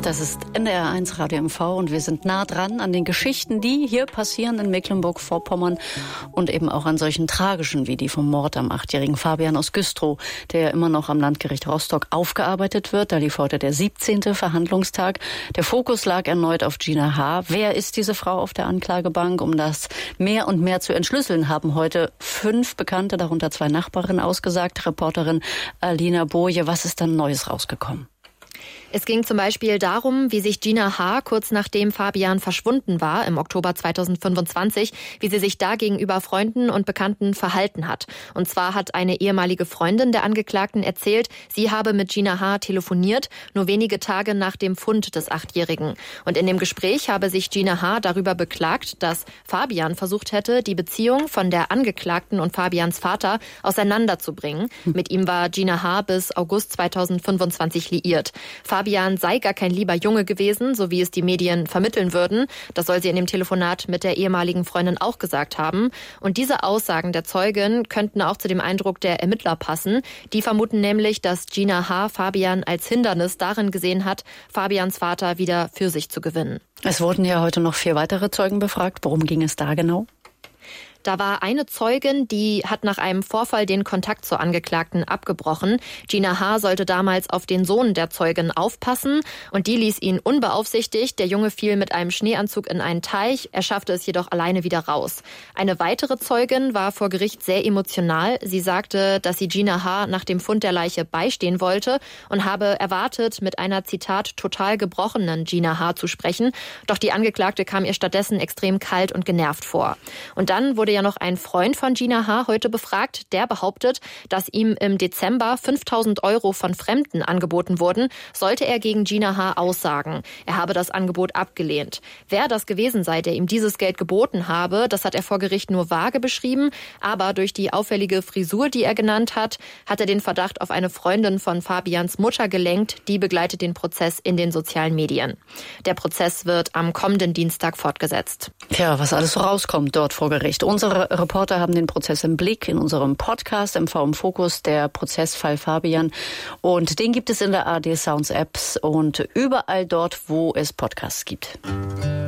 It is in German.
Das ist NDR1 Radio MV und wir sind nah dran an den Geschichten, die hier passieren in Mecklenburg-Vorpommern und eben auch an solchen tragischen wie die vom Mord am 8-jährigen Fabian aus Güstrow, der immer noch am Landgericht Rostock aufgearbeitet wird. Da lief heute der 17. Verhandlungstag. Der Fokus lag erneut auf Gina H. Wer ist diese Frau auf der Anklagebank? Um das mehr und mehr zu entschlüsseln, haben heute 5 Bekannte, darunter 2 Nachbarinnen, ausgesagt. Reporterin Alina Boje, was ist dann Neues rausgekommen? Es ging zum Beispiel darum, wie sich Gina H. kurz nachdem Fabian verschwunden war, im Oktober 2025, wie sie sich da gegenüber Freunden und Bekannten verhalten hat. Und zwar hat eine ehemalige Freundin der Angeklagten erzählt, sie habe mit Gina H. telefoniert, nur wenige Tage nach dem Fund des 8-Jährigen. Und in dem Gespräch habe sich Gina H. darüber beklagt, dass Fabian versucht hätte, die Beziehung von der Angeklagten und Fabians Vater auseinanderzubringen. Mit ihm war Gina H. bis August 2025 liiert. Fabian sei gar kein lieber Junge gewesen, so wie es die Medien vermitteln würden. Das soll sie in dem Telefonat mit der ehemaligen Freundin auch gesagt haben. Und diese Aussagen der Zeugin könnten auch zu dem Eindruck der Ermittler passen. Die vermuten nämlich, dass Gina H. Fabian als Hindernis darin gesehen hat, Fabians Vater wieder für sich zu gewinnen. Es wurden ja heute noch 4 weitere Zeugen befragt. Worum ging es da genau? Da war eine Zeugin, die hat nach einem Vorfall den Kontakt zur Angeklagten abgebrochen. Gina H. sollte damals auf den Sohn der Zeugin aufpassen und die ließ ihn unbeaufsichtigt. Der Junge fiel mit einem Schneeanzug in einen Teich, er schaffte es jedoch alleine wieder raus. Eine weitere Zeugin war vor Gericht sehr emotional. Sie sagte, dass sie Gina H. nach dem Fund der Leiche beistehen wollte und habe erwartet, mit einer, Zitat, total gebrochenen Gina H. zu sprechen. Doch die Angeklagte kam ihr stattdessen extrem kalt und genervt vor. Und dann wurde ja noch ein Freund von Gina H. heute befragt, der behauptet, dass ihm im Dezember 5.000 € von Fremden angeboten wurden, sollte er gegen Gina H. aussagen. Er habe das Angebot abgelehnt. Wer das gewesen sei, der ihm dieses Geld geboten habe, das hat er vor Gericht nur vage beschrieben, aber durch die auffällige Frisur, die er genannt hat, hat er den Verdacht auf eine Freundin von Fabians Mutter gelenkt. Die begleitet den Prozess in den sozialen Medien. Der Prozess wird am kommenden Dienstag fortgesetzt. Ja, was alles so rauskommt dort vor Gericht. Unsere Reporter haben den Prozess im Blick in unserem Podcast MV im Fokus, der Prozessfall Fabian. Und den gibt es in der ARD Sounds Apps und überall dort, wo es Podcasts gibt.